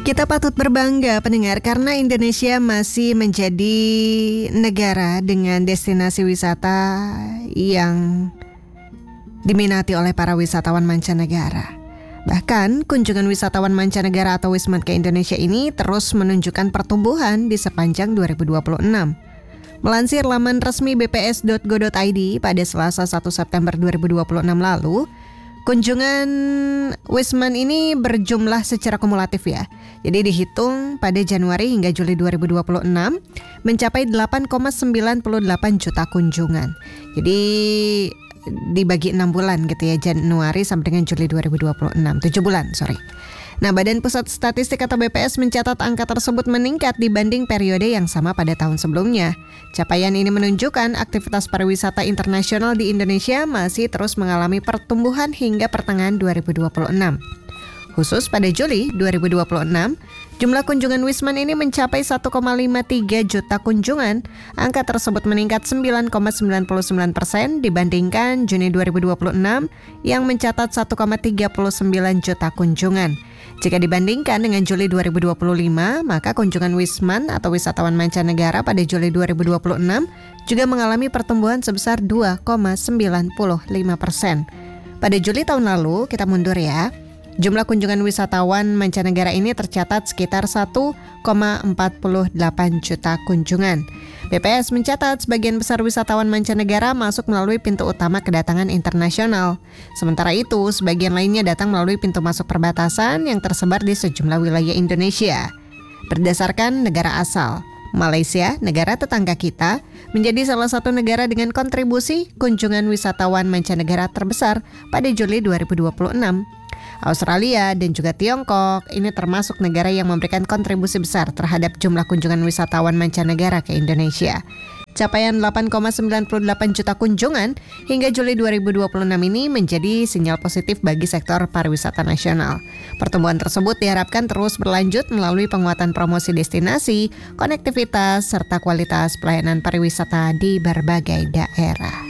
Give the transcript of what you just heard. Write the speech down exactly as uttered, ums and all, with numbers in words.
Kita patut berbangga pendengar karena Indonesia masih menjadi negara dengan destinasi wisata yang diminati oleh para wisatawan mancanegara. Bahkan kunjungan wisatawan mancanegara atau Wisman ke Indonesia ini terus menunjukkan pertumbuhan di sepanjang dua ribu dua puluh enam. Melansir laman resmi b p s dot go dot i d pada Selasa satu September dua ribu dua puluh enam lalu, kunjungan Wisman ini berjumlah secara kumulatif ya. Jadi dihitung pada Januari hingga Juli dua ribu dua puluh enam mencapai delapan koma sembilan delapan juta kunjungan. Jadi dibagi enam bulan gitu ya, Januari sampai dengan Juli dua ribu dua puluh enam, tujuh bulan, sorry. Nah, Badan Pusat Statistik atau B P S mencatat angka tersebut meningkat dibanding periode yang sama pada tahun sebelumnya. Capaian ini menunjukkan aktivitas pariwisata internasional di Indonesia masih terus mengalami pertumbuhan hingga pertengahan dua ribu dua puluh enam. Khusus pada Juli dua ribu dua puluh enam, jumlah kunjungan Wisman ini mencapai satu koma lima tiga juta kunjungan. Angka tersebut meningkat sembilan koma sembilan sembilan persen dibandingkan Juni dua ribu dua puluh enam yang mencatat satu koma tiga sembilan juta kunjungan. Jika dibandingkan dengan Juli dua ribu dua puluh lima, maka kunjungan Wisman atau wisatawan mancanegara pada Juli dua ribu dua puluh enam juga mengalami pertumbuhan sebesar dua koma sembilan lima persen. Pada Juli tahun lalu, kita mundur ya, jumlah kunjungan wisatawan mancanegara ini tercatat sekitar satu koma empat delapan juta kunjungan. B P S mencatat sebagian besar wisatawan mancanegara masuk melalui pintu utama kedatangan internasional. Sementara itu, sebagian lainnya datang melalui pintu masuk perbatasan yang tersebar di sejumlah wilayah Indonesia. Berdasarkan negara asal, Malaysia, negara tetangga kita, menjadi salah satu negara dengan kontribusi kunjungan wisatawan mancanegara terbesar pada Juli dua ribu dua puluh enam. Australia dan juga Tiongkok ini termasuk negara yang memberikan kontribusi besar terhadap jumlah kunjungan wisatawan mancanegara ke Indonesia. Capaian delapan koma sembilan delapan juta kunjungan hingga Juli dua ribu dua puluh enam ini menjadi sinyal positif bagi sektor pariwisata nasional. Pertumbuhan tersebut diharapkan terus berlanjut melalui penguatan promosi destinasi, konektivitas, serta kualitas pelayanan pariwisata di berbagai daerah.